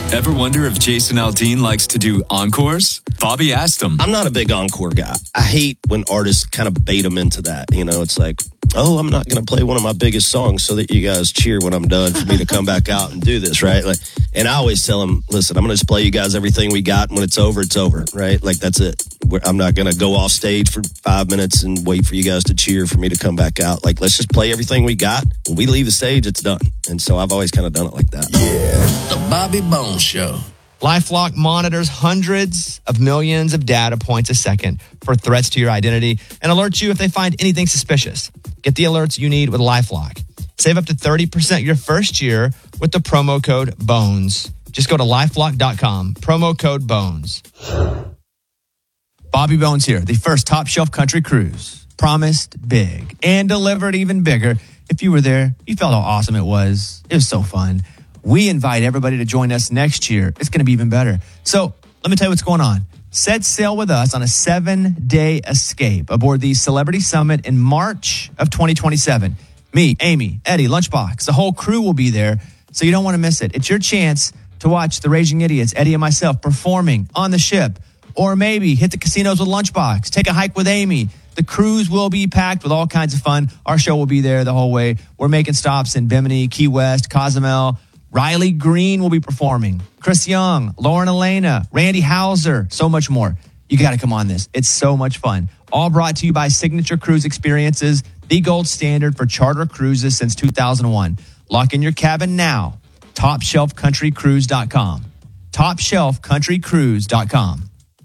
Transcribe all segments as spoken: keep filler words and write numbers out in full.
Ever wonder if Jason Aldean likes to do encores? Bobby asked him. I'm not a big encore guy. I hate when artists kind of bait them into that. You know, it's like, oh, I'm not going to play one of my biggest songs so that you guys cheer when I'm done for me to come back out and do this, right? Like, and I always tell them, listen, I'm going to just play you guys everything we got. And when it's over, it's over, right? Like, that's it. We're, I'm not going to go off stage for five minutes and wait for you guys to cheer for me to come back out. Like, let's just play everything we got. When we leave the stage, it's done. And so I've always kind of done it like that. Yeah. The Bobby Bones Show. LifeLock monitors hundreds of millions of data points a second for threats to your identity and alerts you if they find anything suspicious. Get the alerts you need with LifeLock. Save up to thirty percent your first year with the promo code BONES. Just go to lifelock dot com, promo code BONES. Bobby Bones here, the first top shelf country cruise. Promised big and delivered even bigger. If you were there, you felt how awesome it was. It was so fun. We invite everybody to join us next year. It's going to be even better. So let me tell you what's going on. Set sail with us on a seven-day escape aboard the Celebrity Summit in March of twenty twenty-seven. Me, Amy, Eddie, Lunchbox, the whole crew will be there, so you don't want to miss it. It's your chance to watch the Raging Idiots, Eddie and myself, performing on the ship. Or maybe hit the casinos with Lunchbox, take a hike with Amy. The cruise will be packed with all kinds of fun. Our show will be there the whole way. We're making stops in Bimini, Key West, Cozumel. Riley Green will be performing. Chris Young, Lauren Elena, Randy Hauser, so much more. You got to come on this. It's so much fun. All brought to you by Signature Cruise Experiences, the gold standard for charter cruises since two thousand one. Lock in your cabin now. top shelf country cruise dot com. top shelf country cruise dot com.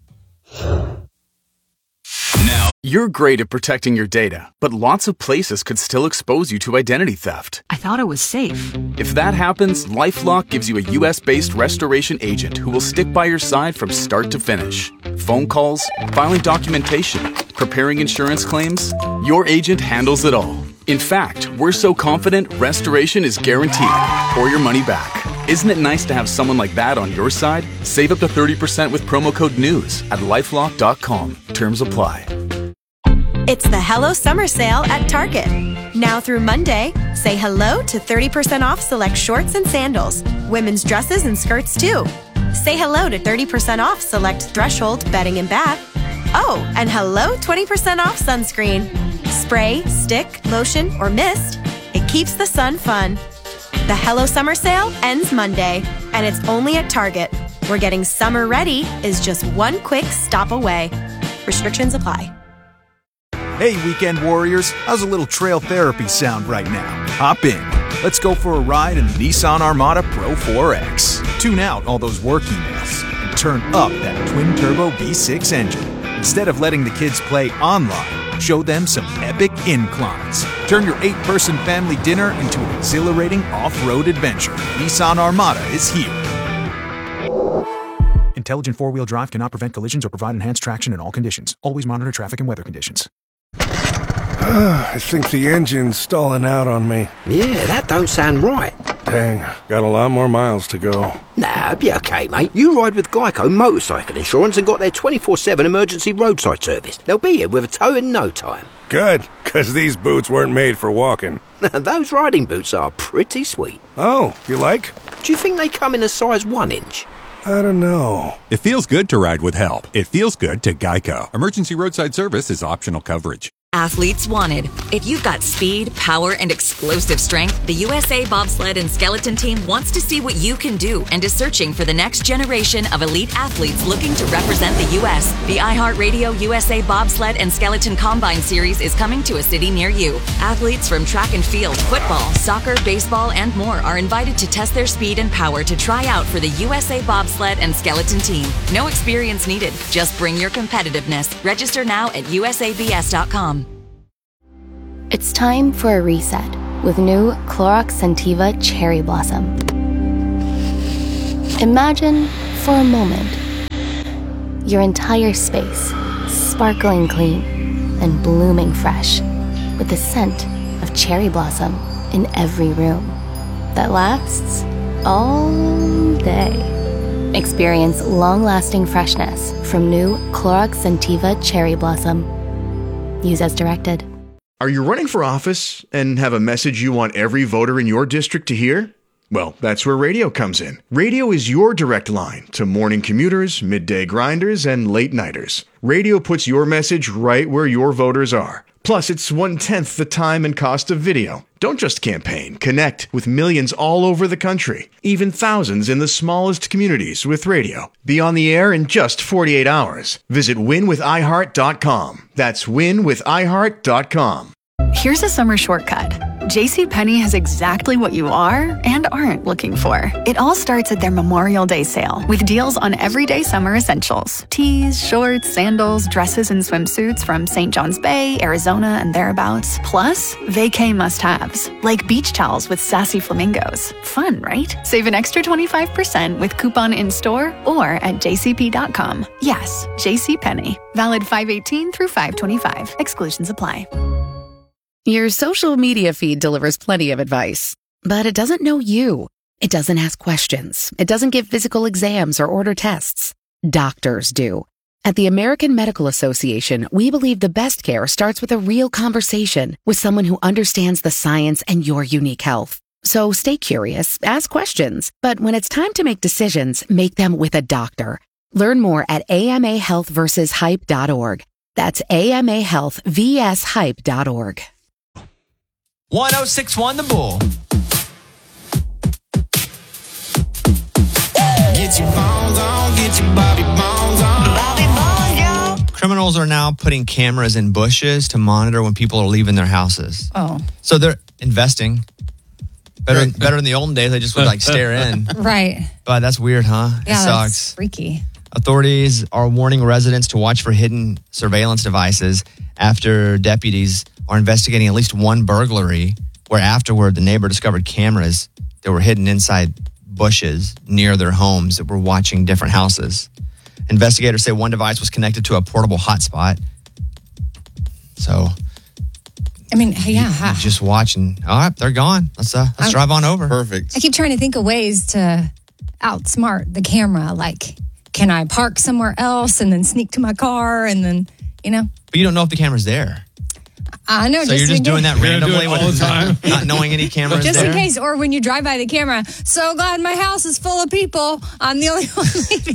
Now, you're great at protecting your data, but lots of places could still expose you to identity theft. I thought it was safe. If that happens, LifeLock gives you a U S-based restoration agent who will stick by your side from start to finish. Phone calls, filing documentation, preparing insurance claims, your agent handles it all. In fact, we're so confident restoration is guaranteed or your money back. Isn't it nice to have someone like that on your side? Save up to thirty percent with promo code NEWS at lifelock dot com. Terms apply. It's the Hello Summer Sale at Target. Now through Monday, say hello to thirty percent off select shorts and sandals, women's dresses and skirts too. Say hello to thirty percent off select Threshold bedding and bath. Oh, and hello twenty percent off sunscreen. Spray, stick, lotion, or mist, it keeps the sun fun. The Hello Summer Sale ends Monday, and it's only at Target, where getting summer ready is just one quick stop away. Restrictions apply. Hey, weekend warriors, how's a little trail therapy sound right now? Hop in. Let's go for a ride in the Nissan Armada Pro four X. Tune out all those work emails and turn up that twin-turbo V six engine. Instead of letting the kids play online, show them some epic inclines. Turn your eight-person family dinner into an exhilarating off-road adventure. Nissan Armada is here. Intelligent four-wheel drive cannot prevent collisions or provide enhanced traction in all conditions. Always monitor traffic and weather conditions. I think the engine's stalling out on me. Yeah, that don't sound right. Dang, got a lot more miles to go. Nah, be okay, mate. You ride with Geico Motorcycle Insurance and got their twenty-four seven emergency roadside service. They'll be here with a tow in no time. Good, because these boots weren't made for walking. Those riding boots are pretty sweet. Oh, you like? Do you think they come in a size one inch? I don't know. It feels good to ride with help. It feels good to Geico. Emergency roadside service is optional coverage. Athletes wanted. If you've got speed, power, and explosive strength, the U S A Bobsled and Skeleton Team wants to see what you can do and is searching for the next generation of elite athletes looking to represent the U S The iHeartRadio U S A Bobsled and Skeleton Combine Series is coming to a city near you. Athletes from track and field, football, soccer, baseball, and more are invited to test their speed and power to try out for the U S A Bobsled and Skeleton Team. No experience needed. Just bring your competitiveness. Register now at U S A B S dot com. It's time for a reset with new Clorox Scentiva Cherry Blossom. Imagine, for a moment, your entire space sparkling clean and blooming fresh with the scent of cherry blossom in every room that lasts all day. Experience long-lasting freshness from new Clorox Scentiva Cherry Blossom. Use as directed. Are you running for office and have a message you want every voter in your district to hear? Well, that's where radio comes in. Radio is your direct line to morning commuters, midday grinders, and late nighters. Radio puts your message right where your voters are. Plus, it's one-tenth the time and cost of video. Don't just campaign. Connect with millions all over the country, even thousands in the smallest communities with radio. Be on the air in just forty-eight hours. Visit win with i heart dot com. That's win with i heart dot com. Here's a summer shortcut. JCPenney has exactly what you are and aren't looking for. It all starts at their Memorial Day sale with deals on everyday summer essentials. Tees, shorts, sandals, dresses, and swimsuits from Saint John's Bay, Arizona, and thereabouts. Plus, vacay must-haves, like beach towels with sassy flamingos. Fun, right? Save an extra twenty-five percent with coupon in-store or at j c p dot com. Yes, JCPenney. Valid five eighteen through five twenty-five. Exclusions apply. Your social media feed delivers plenty of advice, but it doesn't know you. It doesn't ask questions. It doesn't give physical exams or order tests. Doctors do. At the American Medical Association, we believe the best care starts with a real conversation with someone who understands the science and your unique health. So stay curious, ask questions, but when it's time to make decisions, make them with a doctor. Learn more at a m a health versus hype dot org. That's a m a health versus hype dot org. one oh six one The Bull. Get your bones on, get your Bobby bones on. Bobby bones, yo. Criminals are now putting cameras in bushes to monitor when people are leaving their houses. Oh. So they're investing. Better, better than the olden days, they just would like stare in. Right. But that's weird, huh? Yeah, it that's sucks. freaky. Authorities are warning residents to watch for hidden surveillance devices after deputies are investigating at least one burglary where afterward the neighbor discovered cameras that were hidden inside bushes near their homes that were watching different houses. Investigators say one device was connected to a portable hotspot. So, I mean, yeah. you, you just watching. All right, they're gone. Let's uh, let's I'm- drive on over. Perfect. I keep trying to think of ways to outsmart the camera. Like, can I park somewhere else and then sneak to my car and then, you know? But you don't know if the camera's there. I know. So you're just in doing case- that randomly all the time, not knowing any cameras Just there. in case, or when you drive by the camera, so glad my house is full of people. I'm the only one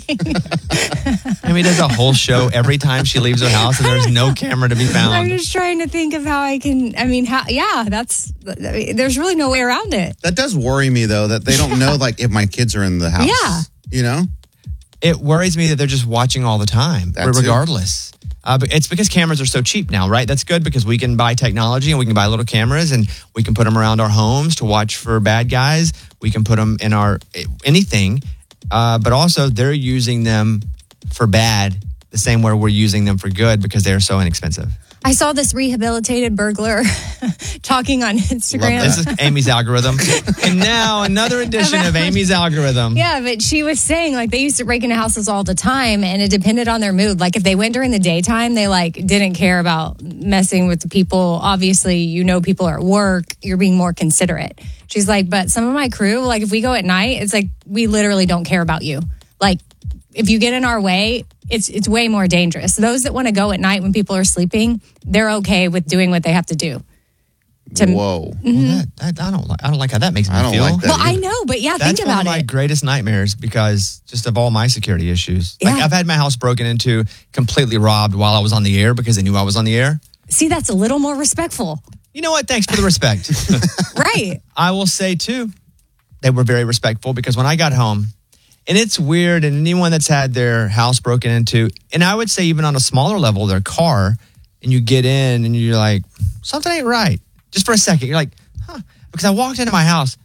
leaving. I mean, there's a whole show every time she leaves her house and there's no camera to be I'm found. just trying to think of how I can, I mean, how, yeah, that's, I mean, there's really no way around it. That does worry me, though, that they don't know, like, if my kids are in the house. Yeah. You know? It worries me that they're just watching all the time, That too. regardless. Uh, but it's because cameras are so cheap now, right? That's good because we can buy technology and we can buy little cameras and we can put them around our homes to watch for bad guys. We can put them in our anything. Uh, but also they're using them for bad the same way we're using them for good because they're so inexpensive. I saw this rehabilitated burglar talking on Instagram. This is Amy's algorithm. And now another edition of Amy's algorithm. Yeah, but she was saying like they used to break into houses all the time and it depended on their mood. Like if they went during the daytime, they like didn't care about messing with the people. Obviously, you know people are at work, you're being more considerate. She's like, but some of my crew, like if we go at night, it's like we literally don't care about you. Like if you get in our way, it's it's way more dangerous. Those that want to go at night when people are sleeping, they're okay with doing what they have to do. To, Whoa. Mhm. Well, that, I, I don't like. I don't like how that makes me I don't feel. like that Well, I know, but yeah, That's think one about of my it. greatest nightmares because just of all my security issues. Like Yeah. I've had my house broken into, completely robbed while I was on the air because they knew I was on the air. See, that's a little more respectful. You know what? Thanks for the respect. Right. I will say too, they were very respectful because when I got home, and it's weird, and anyone that's had their house broken into, and I would say even on a smaller level, their car, and you get in and you're like, something ain't right. Just for a second, you're like, huh? Because I walked into my house,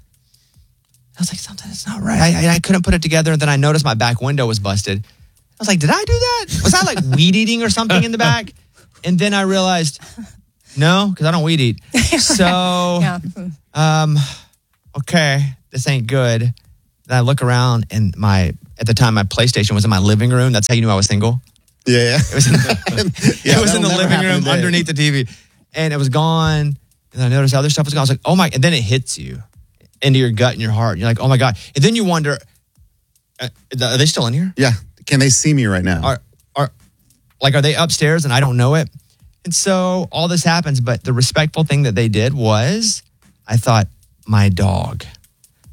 I was like, something's not right. I, I, I couldn't put it together, and then I noticed my back window was busted. I was like, did I do that? Was I like weed eating or something in the back? And then I realized, no, because I don't weed eat. So, Yeah. um, okay, this ain't good. Then I look around, and my at the time my PlayStation was in my living room. That's how you knew I was single. Yeah, yeah. It was in the, Yeah, it was in the that'll never living happen room today. underneath the T V, and it was gone. And I noticed other stuff was gone. I was like, oh my! And then it hits you into your gut and your heart. You're like, oh my god! And then you wonder, uh, are they still in here? Yeah. Can they see me right now? Are are like are they upstairs and I don't know it? And so all this happens, but the respectful thing that they did was, I thought, my dog.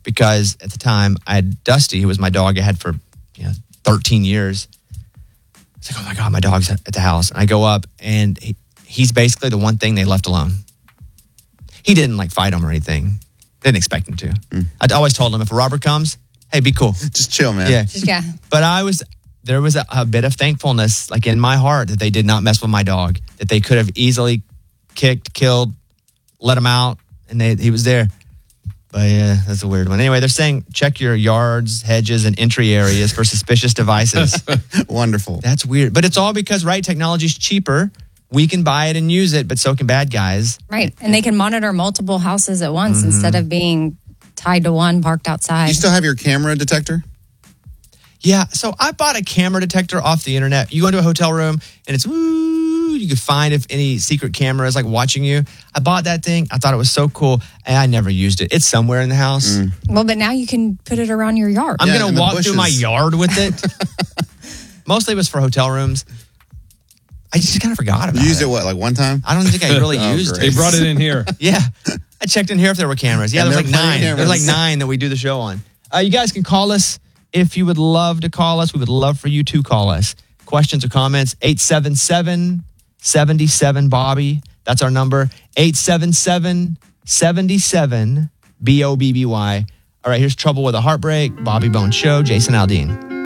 because at the time I had Dusty, who was my dog I had for you know thirteen years. It's like, oh my God, my dog's at the house. And I go up and he, he's basically the one thing they left alone. He didn't like fight him or anything. Didn't expect him to. Mm. I always told him if a robber comes, hey, be cool. Just chill, man. Yeah. Yeah. But I was, there was a, a bit of thankfulness like in my heart that they did not mess with my dog, that they could have easily kicked, killed, let him out, and they he was there. But yeah, that's a weird one. Anyway, they're saying check your yards, hedges, and entry areas for suspicious devices. Wonderful. That's weird. But it's all because, right, technology's cheaper. We can buy it and use it, but so can bad guys. Right. And they can monitor multiple houses at once mm-hmm. instead of being tied to one parked outside. You still have your camera detector? Yeah. So I bought a camera detector off the internet. You go into a hotel room and it's, woo, you can find if any secret camera is like watching you. I bought that thing. I thought it was so cool. And I never used it. It's somewhere in the house. Mm. Well, but now you can put it around your yard. I'm Yeah, going in to the walk bushes. through my yard with it. Mostly it was for hotel rooms. I just kind of forgot about You used it. it, what, like one time? I don't think I really Oh, used great. it. They brought it in here. Yeah. I checked in here if there were cameras. Yeah, And there's like there were plenty nine. of There's like cameras. nine that we do the show on. Uh, you guys can call us if you would love to call us. We would love for you to call us. Questions or comments, eight seven seven, seven seven, Bobby. That's our number, eight seven seven, seven seven, B O B B Y. All right, here's Trouble with a Heartbreak, Bobby Bones Show, Jason Aldean.